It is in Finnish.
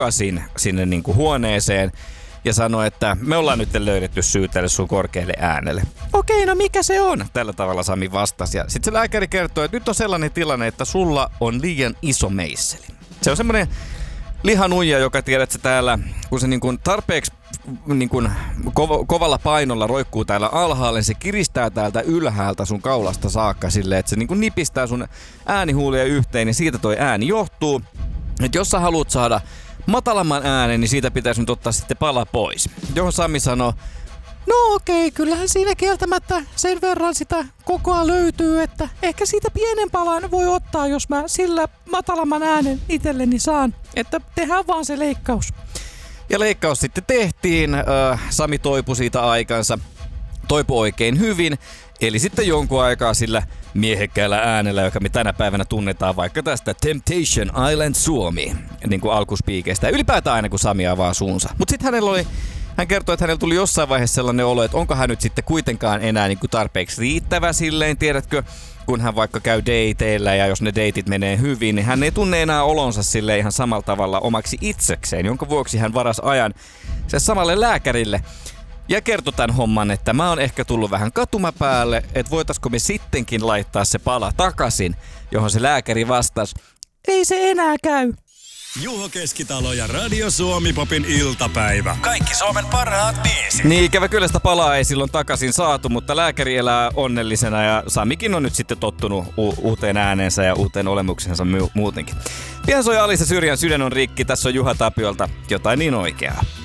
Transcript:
takaisin sinne niin kuin huoneeseen ja sanoi, että me ollaan nyt löydetty syy tälle sun korkealle äänelle. Okei, no mikä se on? Tällä tavalla Sami vastasi. Ja sitten se lääkäri kertoi, että nyt on sellainen tilanne, että sulla on liian iso meisseli. Se on semmoinen lihanuija, joka tiedät sä täällä, kun se niin kuin tarpeeksi niin kuin kovalla painolla roikkuu täällä alhaalla, niin se kiristää täältä ylhäältä sun kaulasta saakka silleen, että se niin kuin nipistää sun äänihuulia yhteen, niin siitä toi ääni johtuu. Että jos sä haluat saada matalamman äänen, niin siitä pitäisi nyt ottaa sitten pala pois. Johon Sami sanoi, no okei, kyllähän siinä kieltämättä sen verran sitä kokoa löytyy, että ehkä siitä pienen palan voi ottaa, jos mä sillä matalamman äänen itselleni saan. Että tehdään vaan se leikkaus. Ja leikkaus sitten tehtiin. Sami toipui siitä aikansa. Toipui oikein hyvin. Eli sitten jonkun aikaa sillä miehekkäällä äänellä, joka me tänä päivänä tunnetaan vaikka tästä Temptation Island Suomi, niin kuin alkuspiikeistä. Ja ylipäätään aina, kun Sami avaa suunsa. Mutta sitten hän kertoi, että hänellä tuli jossain vaiheessa sellainen olo, että onko hän nyt sitten kuitenkaan enää niin kuin tarpeeksi riittävä silleen, tiedätkö, kun hän vaikka käy dateilla ja jos ne deitit menee hyvin, niin hän ei tunne enää olonsa silleen ihan samalla tavalla omaksi itsekseen, jonka vuoksi hän varasi ajan se samalle lääkärille. Ja kertoi tämän homman, että mä oon ehkä tullut vähän katumapäälle, että voitaisko me sittenkin laittaa se pala takaisin, johon se lääkäri vastasi, ei se enää käy. Juho Keskitalo ja Radio Suomi Popin iltapäivä. Kaikki Suomen parhaat biisit. Niin, ikävä kyllä sitä palaa ei silloin takaisin saatu, mutta lääkäri elää onnellisena ja Samikin on nyt sitten tottunut uuteen ääneensä ja uuteen olemuksensa muutenkin. Pian soi Alisa Syrjän Sydän on rikki, tässä on Juha Tapiolta jotain niin oikeaa.